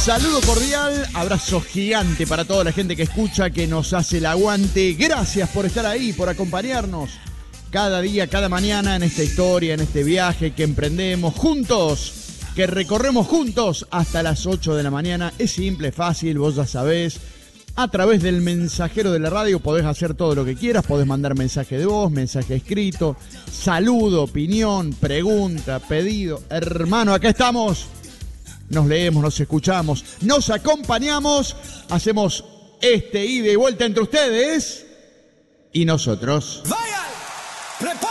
Saludo cordial, abrazo gigante para toda la gente que escucha, que nos hace el aguante. Gracias por estar ahí, por acompañarnos cada día, cada mañana en esta historia, en este viaje que emprendemos juntos, que recorremos juntos hasta las 8 de la mañana. Es simple, fácil, vos ya sabés. A través del mensajero de la radio podés hacer todo lo que quieras, podés mandar mensaje de voz, mensaje escrito, saludo, opinión, pregunta, pedido. Hermano, acá estamos. Nos leemos, nos escuchamos, nos acompañamos, hacemos este ida y vuelta entre ustedes y nosotros.